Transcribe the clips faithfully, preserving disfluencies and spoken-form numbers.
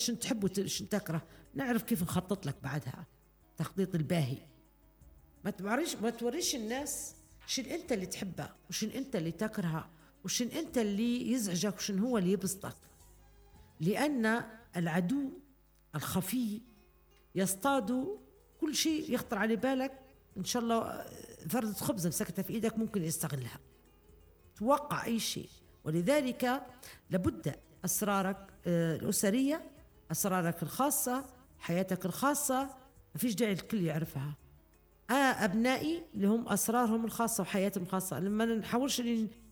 شن تحب وشن تكره، نعرف كيف نخطط لك بعدها تخطيط الباهي. ما توريش ما توريش الناس شن انت اللي تحبه وشن انت اللي تكرهه وشن انت اللي يزعجك وشن هو اللي يبسطك، لأن العدو الخفي يصطاد كل شيء يخطر على بالك. إن شاء الله فردة خبز مسكتها في إيدك ممكن يستغلها، توقع أي شيء. ولذلك لابد أسرارك الأسرية، أسرارك الخاصة، حياتك الخاصة ما فيش داعي الكل يعرفها. آه أبنائي اللي هم أسرارهم الخاصة وحياتهم الخاصة، لما نحاولش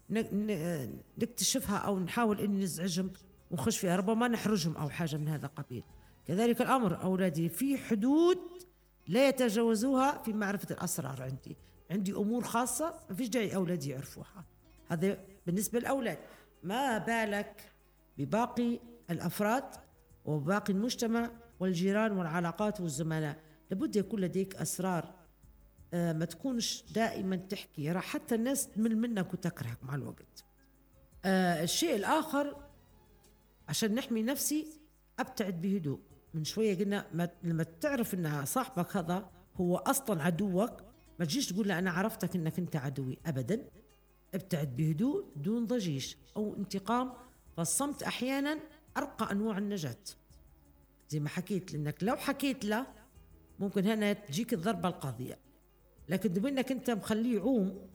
نكتشفها أو نحاول إن نزعجهم ونخش فيها، ربما نحرجهم أو حاجة من هذا القبيل. كذلك الأمر أولادي في حدود لا يتجاوزوها في معرفة الأسرار. عندي عندي أمور خاصة ما فيش داعي أولادي يعرفوها. هذا بالنسبة للأولاد، ما بالك بباقي الأفراد وباقي المجتمع والجيران والعلاقات والزملاء. لابد يكون لديك أسرار، آه ما تكونش دائما تحكي، راح حتى الناس تمل منك وتكرهك مع الوقت. آه الشيء الآخر عشان نحمي نفسي أبتعد بهدوء. من شوية قلنا ما لما تعرف إن صاحبك هذا هو أصلا عدوك، ما تجيش تقول له أنا عرفتك إنك أنت عدوي أبدا. ابتعد بهدوء دون ضجيج أو انتقام، فالصمت أحيانا أرقى أنواع النجاة. زي ما حكيت لأنك لو حكيت له ممكن هنا تجيك الضربة القاضية، لكن بما إنك أنت مخليه يعوم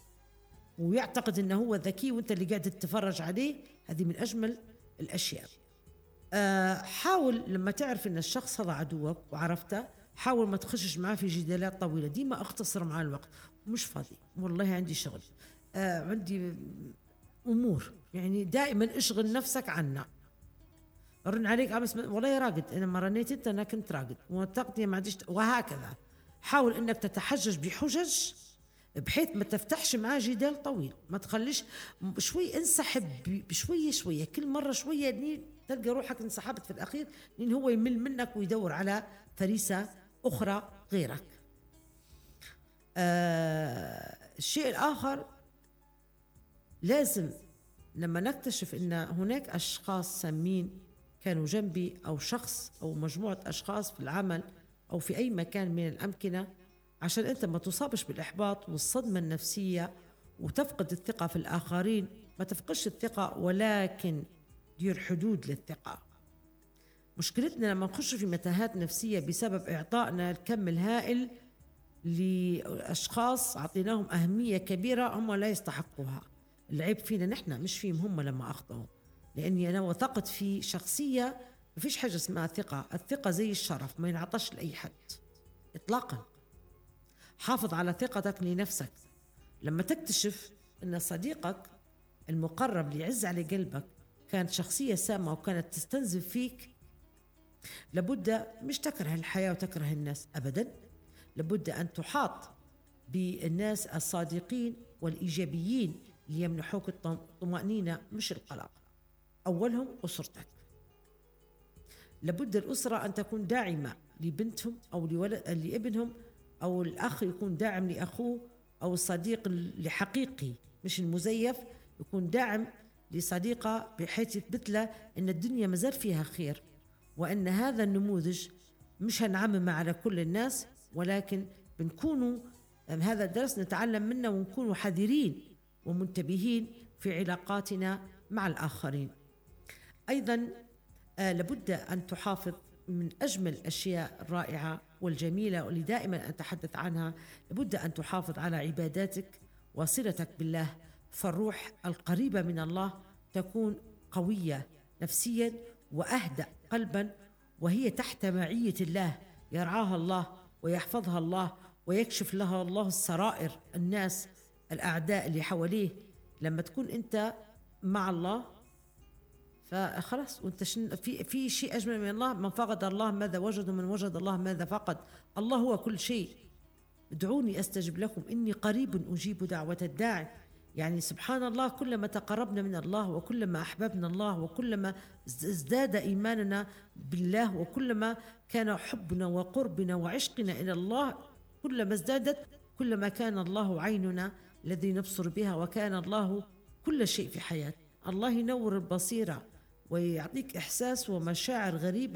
ويعتقد إنه هو ذكي وأنت اللي قاعد تتفرج عليه، هذه من أجمل الأشياء. أه حاول لما تعرف إن الشخص هذا عدوك وعرفته، حاول ما تخشش معاه في جدالات طويلة، ديما اختصر معاه الوقت. مش فاضي والله عندي شغل، أه عندي أمور، يعني دائما اشغل نفسك عنا. رن عليك أمس والله يا راقد، أنا ما رنيت أنت أنا كنت راقد وتقضي ما عنديش، وهكذا. حاول إنك تتحجج بحجج بحيث ما تفتحش معاه جدال طويل، ما تخليش شوي انسحب بشوية شوية، كل مرة شوية دي تلقى روحك انسحبت في الأخير، لأن هو يمل منك ويدور على فريسة أخرى غيرك. آه الشيء الآخر، لازم لما نكتشف أن هناك أشخاص سامين كانوا جنبي أو شخص أو مجموعة أشخاص في العمل أو في أي مكان من الأمكنة، عشان أنت ما تصابش بالإحباط والصدمة النفسية وتفقد الثقة في الآخرين. ما تفقدش الثقة ولكن دير حدود للثقة. مشكلتنا لما نخش في متاهات نفسية بسبب إعطائنا الكم الهائل لأشخاص أعطيناهم أهمية كبيرة هم لا يستحقوها. العيب فينا نحن مش فيهم هم لما أخطأوا، لأني أنا وثقت في شخصية. ما فيش حاجة اسمها ثقة، الثقة زي الشرف ما ينعطش لأي حد إطلاقا. حافظ على ثقتك لنفسك. لما تكتشف أن صديقك المقرب اللي يعز على قلبك كانت شخصية سامة وكانت تستنزف فيك، لابد مش تكره الحياة وتكره الناس أبدا، لابد أن تحاط بالناس الصادقين والإيجابيين اللي يمنحوك الطمأنينة مش القلق. أولهم أسرتك. لابد الأسرة أن تكون داعمة لبنتهم أو لولد لابنهم، أو الأخ يكون داعم لأخوه، أو الصديق الحقيقي مش المزيف يكون داعم لصديقة، بحيث يثبت له أن الدنيا مازال فيها خير، وأن هذا النموذج مش هنعمم على كل الناس، ولكن بنكونوا هذا الدرس نتعلم منه ونكونوا حذرين ومنتبهين في علاقاتنا مع الآخرين. أيضا آه لابد أن تحافظ من أجمل الأشياء الرائعة والجميلة واللي دائما أتحدث عنها، لابد أن تحافظ على عباداتك وصلتك بالله، فالروح القريبة من الله تكون قوية نفسيا وأهدأ قلبا، وهي تحت معية الله، يرعاها الله ويحفظها الله ويكشف لها الله السرائر، الناس الأعداء اللي حواليه. لما تكون أنت مع الله فخلاص، وانت في في شيء اجمل من الله. من فقد الله ماذا وجد، ومن وجد الله ماذا فقد. الله هو كل شيء. ادعوني استجب لكم اني قريب اجيب دعوة الداعي. يعني سبحان الله، كلما تقربنا من الله وكلما احببنا الله وكلما ازداد ايماننا بالله وكلما كان حبنا وقربنا وعشقنا الى الله كلما ازدادت، كلما كان الله عيننا الذي نبصر بها، وكان الله كل شيء في حياتنا. الله ينور البصيرة ويعطيك إحساس ومشاعر غريبة